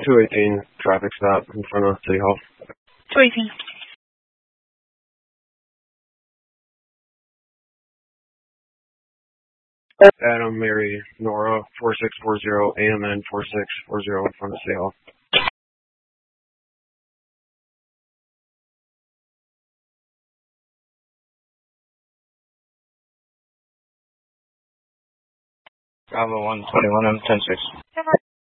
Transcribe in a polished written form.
218 traffic stop in front of City Hall. 218. Adam, Mary, Nora, 4640, AMN 4640 in front of City Hall. Bravo 121, M 106.